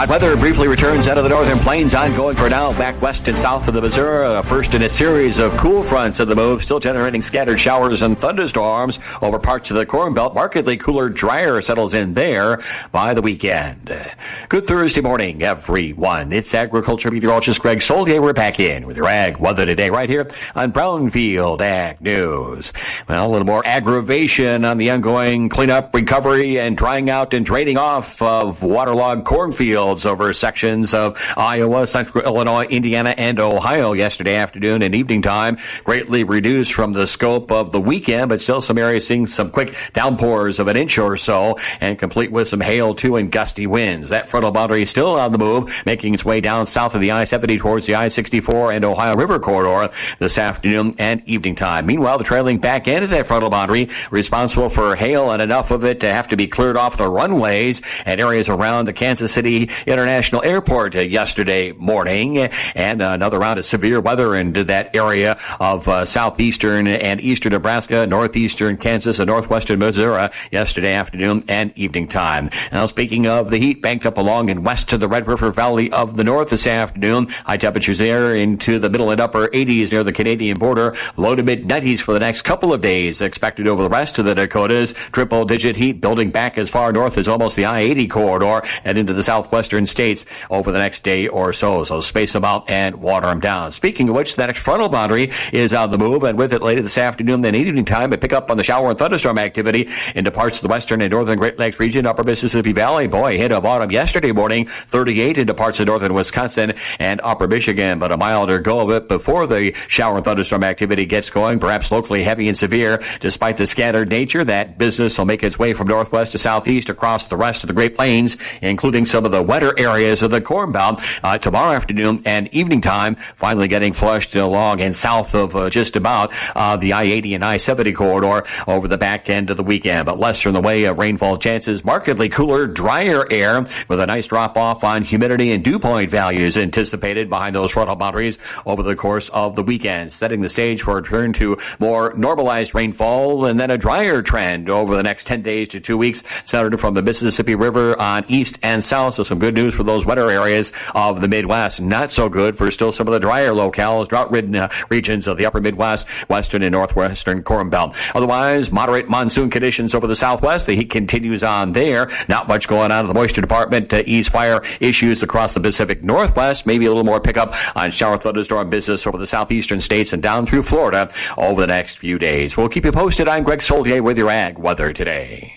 Hot weather briefly returns out of the northern plains, ongoing for now, back west and south of the Missouri. First in a series of cool fronts of the move, still generating scattered showers and thunderstorms over parts of the Corn Belt. Markedly cooler, drier settles in there by the weekend. Good Thursday morning, everyone. It's agriculture meteorologist Greg Solier. We're back in with your ag weather today right here on Brownfield Ag News. Well, a little more aggravation on the ongoing cleanup, recovery, and drying out and draining off of waterlogged cornfields over sections of Iowa, Central Illinois, Indiana, and Ohio yesterday afternoon and evening time. Greatly reduced from the scope of the weekend, but still some areas seeing some quick downpours of an inch or so, and complete with some hail, too, and gusty winds. That frontal boundary is still on the move, making its way down south of the I-70 towards the I-64 and Ohio River corridor this afternoon and evening time. Meanwhile, the trailing back end of that frontal boundary responsible for hail and enough of it to have to be cleared off the runways and areas around the Kansas City International Airport yesterday morning, and another round of severe weather into that area of southeastern and eastern Nebraska, northeastern Kansas, and northwestern Missouri yesterday afternoon and evening time. Now, speaking of the heat, banked up along and west to the Red River Valley of the North this afternoon. High temperatures there into the middle and upper 80s near the Canadian border. Low to mid 90s for the next couple of days expected over the rest of the Dakotas. Triple-digit heat building back as far north as almost the I-80 corridor and into the southwestern states over the next day or so. So space them out and water them down. Speaking of which, the next frontal boundary is on the move, and with it later this afternoon and evening time, it pick up on the shower and thunderstorm activity into parts of the western and northern Great Lakes region, upper Mississippi Valley. Boy, hit of autumn yesterday morning, 38 into parts of northern Wisconsin and upper Michigan, but a milder go of it before the shower and thunderstorm activity gets going, perhaps locally heavy and severe. Despite the scattered nature, that business will make its way from northwest to southeast across the rest of the Great Plains, including some of the wetter areas of the Corn Belt tomorrow afternoon and evening time, finally getting flushed along and south of just about the I-80 and I-70 corridor over the back end of the weekend, but lesser in the way of rainfall chances. Markedly cooler, drier air with a nice drop-off on humidity and dew point values anticipated behind those frontal boundaries over the course of the weekend, setting the stage for a return to more normalized rainfall and then a drier trend over the next 10 days to 2 weeks, centered from the Mississippi River on east and south. So some good news for those wetter areas of the Midwest. Not so good for still some of the drier locales, drought-ridden regions of the upper Midwest, western and northwestern Corn Belt. Otherwise, moderate monsoon conditions over the southwest. The heat continues on there. Not much going on in the moisture department to ease fire issues across the Pacific Northwest. Maybe a little more pickup on shower thunderstorm business over the southeastern states and down through Florida over the next few days. We'll keep you posted. I'm Greg Solier with your ag weather today.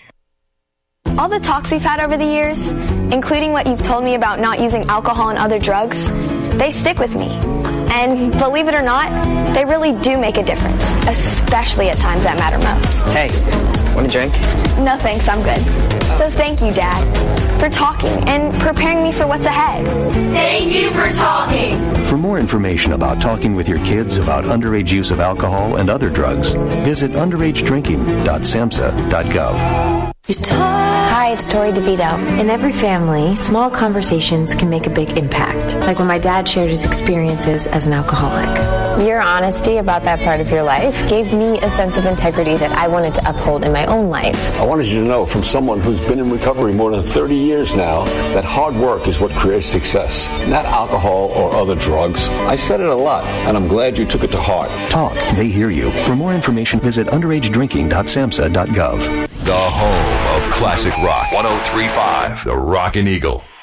All the talks we've had over the years, including what you've told me about not using alcohol and other drugs, they stick with me. And believe it or not, they really do make a difference, especially at times that matter most. Hey, want a drink? No thanks, I'm good. So thank you, Dad, for talking and preparing me for what's ahead. Thank you for talking. For more information about talking with your kids about underage use of alcohol and other drugs, visit underagedrinking.samhsa.gov. Hi, it's Tori DeVito. In every family, small conversations can make a big impact, like when my dad shared his experiences as an alcoholic. Your honesty about that part of your life gave me a sense of integrity that I wanted to uphold in my own life. I wanted you to know, from someone who's been in recovery more than 30 years now, that hard work is what creates success, not alcohol or other drugs. I said it a lot, and I'm glad you took it to heart. Talk. They hear you. For more information, visit underagedrinking.samhsa.gov. The home of classic rock. 103.5, The Rockin' Eagle.